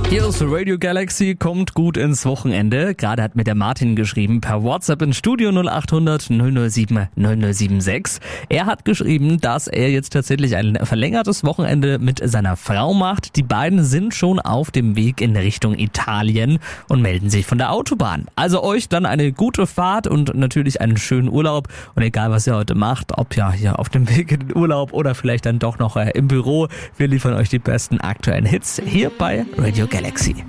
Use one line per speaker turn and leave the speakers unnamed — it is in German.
Hier ist Radio Galaxy, kommt gut ins Wochenende. Gerade hat mir der Martin geschrieben per WhatsApp ins Studio 0800 007 0076. Er hat geschrieben, dass er jetzt tatsächlich ein verlängertes Wochenende mit seiner Frau macht. Die beiden sind schon auf dem Weg in Richtung Italien und melden sich von der Autobahn. Also euch dann eine gute Fahrt und natürlich einen schönen Urlaub. Und egal, was ihr heute macht, ob ja hier auf dem Weg in den Urlaub oder vielleicht dann doch noch im Büro, wir liefern euch die besten aktuellen Hits hier bei Radio Galaxy.